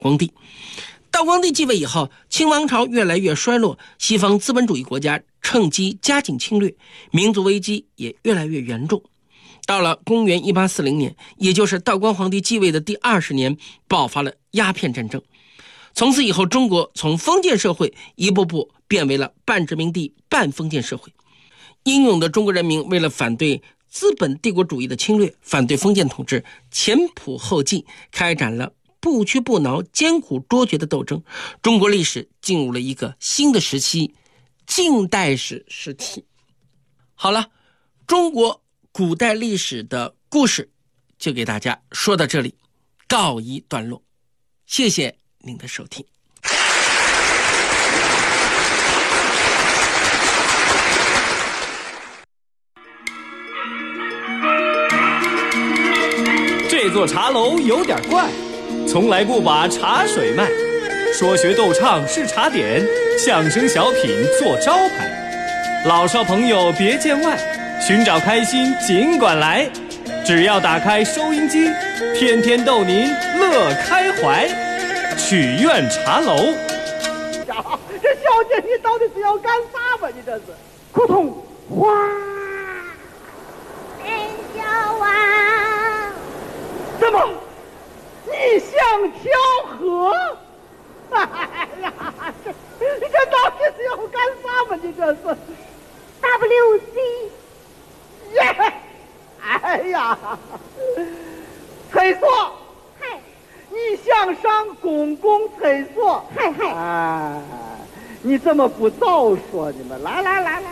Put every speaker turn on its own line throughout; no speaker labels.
皇帝。道光帝继位以后，清王朝越来越衰落，西方资本主义国家趁机加紧侵略，民族危机也越来越严重。到了公元1840年，也就是道光皇帝继位的第20年，爆发了鸦片战争。从此以后，中国从封建社会一步步变为了半殖民地半封建社会。英勇的中国人民为了反对资本帝国主义的侵略，反对封建统治，前仆后继，开展了不屈不挠、艰苦卓绝的斗争。中国历史进入了一个新的时期，近代史时期。好了，中国古代历史的故事就给大家说到这里，告一段落。谢谢您的收听。
这座茶楼有点怪，从来不把茶水卖，说学逗唱是茶点，相声小品做招牌。老少朋友别见外，寻找开心尽管来，只要打开收音机，天天逗您乐开怀。曲苑茶楼。
这小姐你到底是要干啥吧？你这是扑通哗，
陈小王，
怎么你想跳河？哎呀，这到底是要干啥吧？你这是
WC，
耶！哎呀，厕所，
嗨，
你想上公共厕所？
嗨嗨，
哎，你怎么不早说呢嘛？来，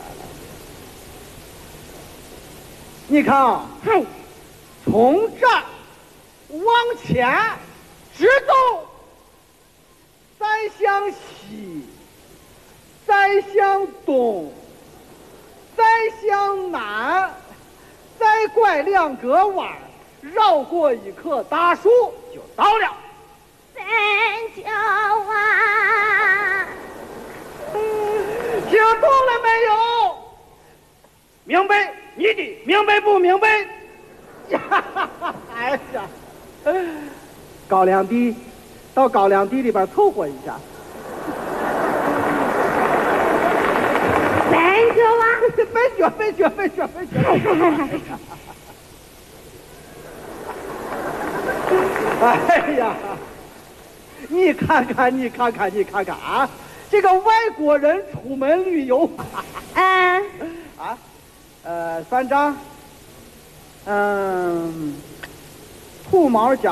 你看啊，
嗨，
从这儿往前直走，再向西，再向东，再向南，再拐2个弯，绕过一棵大树就到了。
陈小王，
听懂了没有？明白？你的明白不明白？哎呀，高粱地，到高粱地里边凑合一下。
陈小王，
别学。哎呀，你看看啊！这个外国人出门旅游，算账，兔毛夹。